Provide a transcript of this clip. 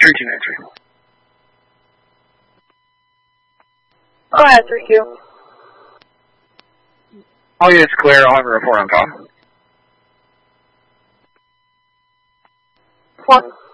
3293. Go ahead, 3Q. All units clear, I'll have a report on call. 1.